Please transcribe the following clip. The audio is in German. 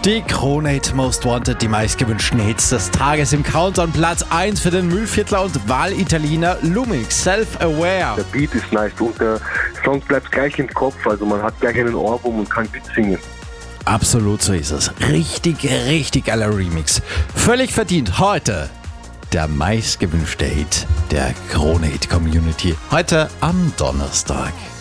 Die Krone-Hit Most Wanted, die meistgewünschten Hits des Tages im Countdown. Platz 1 für den Müllviertler und Wahlitaliener Lumix, Self-Aware. Der Beat ist nice und der Song bleibt gleich im Kopf, also man hat gleich einen Ohrwurm und kann mitsingen. Absolut, so ist es. Richtig geiler Remix. Völlig verdient heute der meistgewünschte Hit der Krone-Hit Community. Heute am Donnerstag.